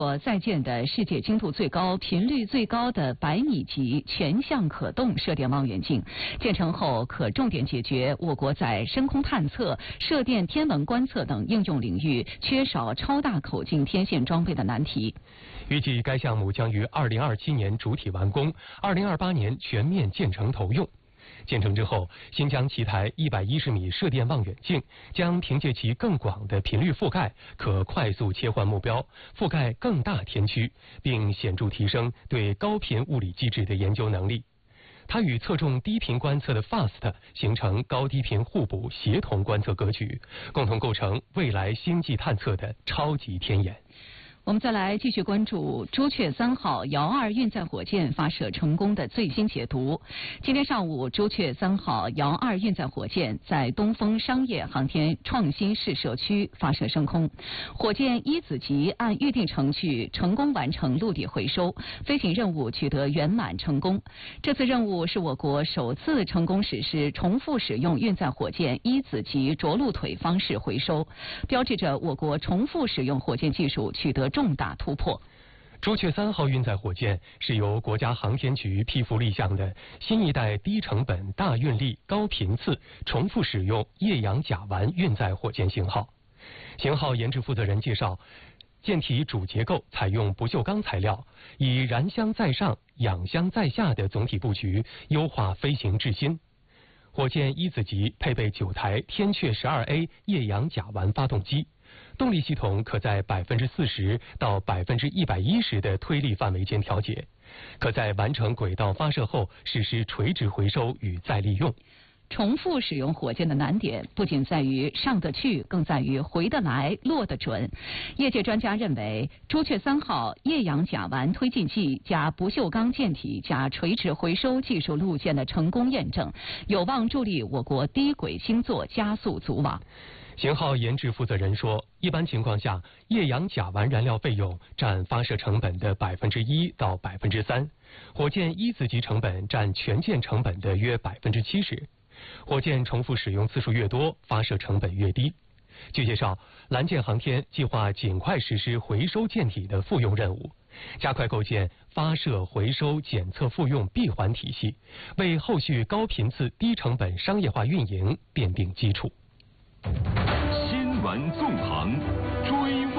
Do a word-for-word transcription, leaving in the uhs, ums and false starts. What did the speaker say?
我在建的世界精度最高、频率最高的百米级全向可动射电望远镜，建成后可重点解决我国在深空探测、射电天文观测等应用领域缺少超大口径天线装备的难题。 预计该项目将于二零二七年主体完工，二零二八年全面建成投用。建成之后，新疆奇台一百一十米射电望远镜将凭借其更广的频率覆盖，可快速切换目标，覆盖更大天区，并显著提升对高频物理机制的研究能力。它与侧重低频观测的 F A S T 形成高低频互补协同观测格局，共同构成未来星际探测的超级天眼。 我们再来继续关注朱雀三号遥二运载火箭发射成功的最新解读。今天上午，朱雀三号遥二运载火箭在东风商业航天创新试射区发射升空，火箭一子级按预定程序成功完成陆地回收，飞行任务取得圆满成功。这次任务是我国首次成功实施重复使用运载火箭一子级着陆腿方式回收，标志着我国重复使用火箭技术取得重大突破。 朱雀三号运载火箭是由国家航天局批复立项的新一代低成本、大运力、高频次、重复使用液氧甲烷运载火箭型号。型号研制负责人介绍，舰体主结构采用不锈钢材料，以燃箱在上、氧箱在下的总体布局，优化飞行质心。火箭一子级配备九台天阙十二 A 液氧甲烷发动机。动力系统可在百分之四十到百分之一百一十的推力范围间调节，可在完成轨道发射后实施垂直回收与再利用。 重复使用火箭的难点不仅在于上得去，更在于回得来、落得准。业界专家认为，朱雀三号液氧甲烷推进剂加不锈钢舰体加垂直回收技术路线的成功验证，有望助力我国低轨星座加速组网。 型号研制负责人说，一般情况下，液氧甲烷燃料费用占发射成本的百分之一到百分之三，火箭一子级成本占全舰成本的约百分之七十。火箭重复使用次数越多，发射成本越低。据介绍，蓝箭航天计划尽快实施回收舰体的复用任务，加快构建发射、回收、检测、复用闭环体系，为后续高频次、低成本商业化运营奠定基础。 新闻纵横。